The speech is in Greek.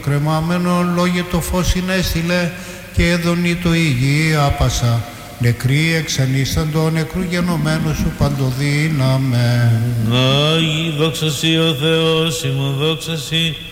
Κρεμάμενο λόγε το φως συνέστηλε και έδωνη το υγιή άπασα. Νεκροί εξανίσταντο νεκρού γενομένου σου παντοδύναμε. Άγιοι, δόξα σοι ο Θεός ημών, δόξα σοι.